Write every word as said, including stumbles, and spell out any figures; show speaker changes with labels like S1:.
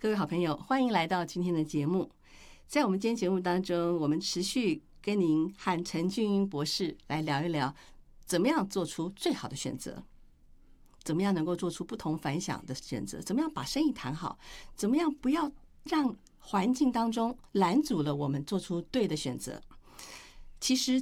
S1: 各位好朋友，欢迎来到今天的节目。在我们今天节目当中，我们持续跟您和陈俊英博士来聊一聊，怎么样做出最好的选择，怎么样能够做出不同凡响的选择，怎么样把生意谈好，怎么样不要让环境当中拦阻了我们做出对的选择。其实